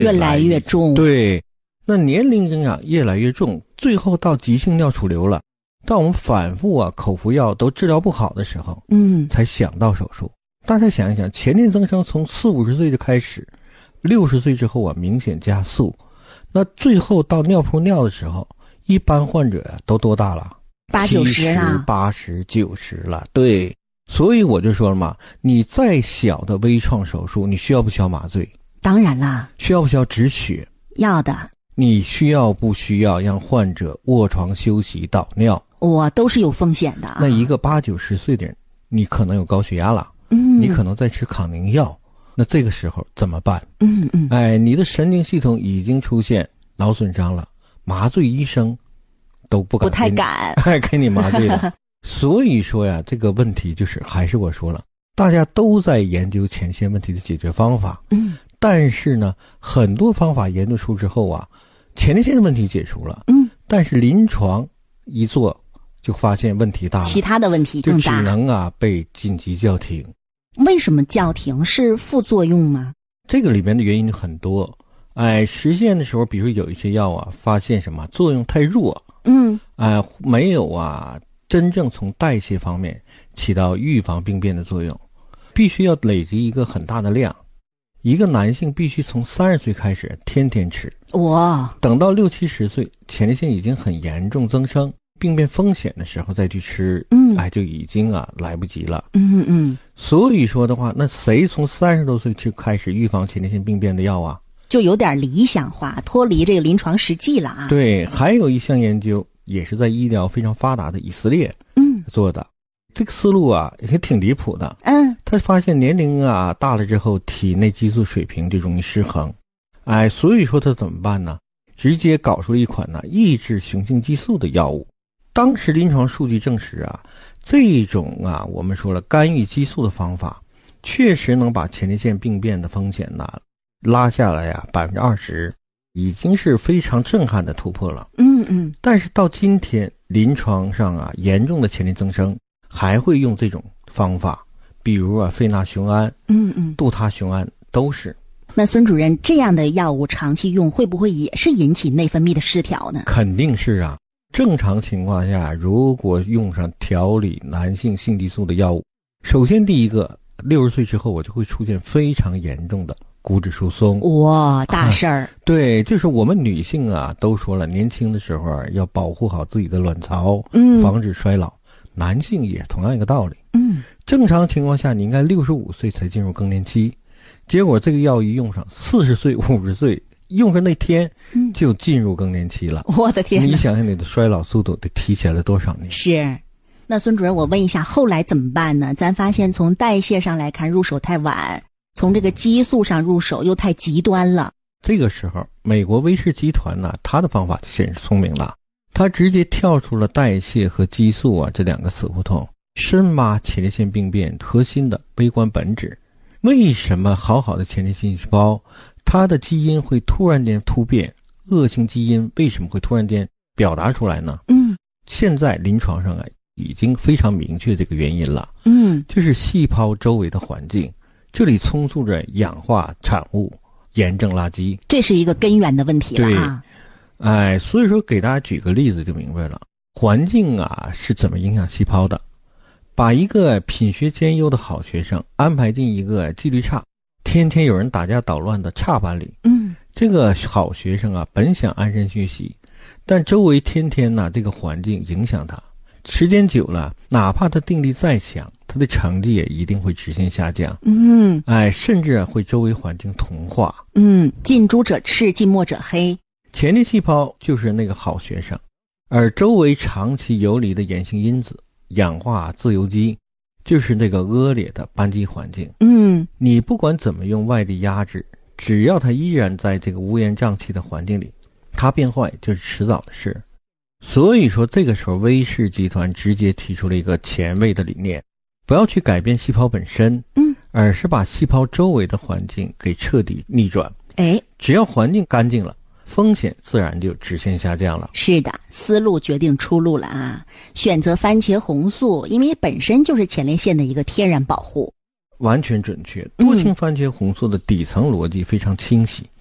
越来越重。 对，那年龄增长越来越重，最后到急性尿储留了，到我们反复口服药都治疗不好的时候，才想到手术。大家想一想，前列增生从40-50岁就开始，60岁之后明显加速，那最后到尿铺尿的时候，一般患者都多大了？80-90了，80、90了。对，所以我就说了嘛，你再小的微创手术，你需要不需要麻醉？ 当然啦。 需要不需要止血？ 要的。 你需要不需要让患者卧床休息导尿？ 我都是有风险的。 那一个80-90岁的人，你可能有高血压了，你可能在吃抗凝药，那这个时候怎么办？你的神经系统已经出现脑损伤了，麻醉医生都不太敢给你麻醉了。所以说呀，这个问题就是还是我说了，大家都在研究前列腺问题的解决方法，但是呢，很多方法研究出之后前列腺的问题解除了，但是临床一做就发现问题大了， 其他的问题更大， 就只能被紧急叫停。 为什么叫停？是副作用吗？ 这个里面的原因很多。实践的时候，比如有一些药发现什么作用太弱，没有真正从代谢方面起到预防病变的作用，必须要累积一个很大的量。一个男性必须从30岁开始天天吃，等到60-70岁前列腺已经很严重增生病变风险的时候再去吃，就已经来不及了。所以说的话，那谁从30多岁就开始预防前列腺病变的药就有点理想化，脱离这个临床实际了对，还有一项研究也是在医疗非常发达的以色列做的，这个思路也挺离谱的。他发现年龄大了之后，体内激素水平就容易失衡，所以说他怎么办呢？直接搞出了一款抑制雄性激素的药物。当时临床数据证实这种我们说了干预激素的方法，确实能把前列腺病变的风险拉下来20%，已经是非常震撼的突破了。但是到今天临床上严重的前列增生还会用这种方法，比如费那雄胺、杜他雄胺都是。 那孙主任，这样的药物长期用会不会也是引起内分泌的失调呢？ 肯定是正常情况下，如果用上调理男性性激素的药物，首先第一个，60岁之后我就会出现非常严重的骨质疏松。 大事儿。 对，就是我们女性都说了，年轻的时候要保护好自己的卵巢，防止衰老。男性也同样一个道理。正常情况下你应该65岁才进入更年期，结果这个药一用上，40岁、50岁用上那天就进入更年期了。 我的天哪！ 你想想你的衰老速度得提前了多少年？ 是。那孙主任，我问一下，后来怎么办呢？咱发现从代谢上来看入手太晚，从这个激素上入手又太极端了。 这个时候美国威士集团他的方法就显示聪明了，他直接跳出了代谢和激素这两个死胡同，深挖前列腺病变核心的微观本质。为什么好的前列腺细胞它的基因会突然间突变，恶性基因为什么会突然间表达出来呢？现在临床上已经非常明确这个原因了。就是细胞周围的环境，这里充斥着氧化产物、炎症垃圾， 这是一个根源的问题了所以说给大家举个例子就明白了，环境是怎么影响细胞的。把一个品学兼优的好学生安排进一个纪律差，天天有人打架捣乱的差班里，这个好学生本想安身学习，但周围天天这个环境影响他，时间久了，哪怕他定力再强，他的成绩也一定会直线下降。甚至会周围环境同化。 近朱者赤，近墨者黑。 前列细胞就是那个好学生，而周围长期游离的炎性因子、氧化自由基就是那个恶劣的班级环境。你不管怎么用外力压制，只要它依然在这个乌烟瘴气的环境里，它变坏就是迟早的事。所以说这个时候威士集团直接提出了一个前卫的理念，不要去改变细胞本身，而是把细胞周围的环境给彻底逆转。只要环境干净了，风险自然就直线下降了。 是的，思路决定出路了选择番茄红素，因为本身就是前列腺的一个天然保护。 完全准确。多氢番茄红素的底层逻辑非常清晰，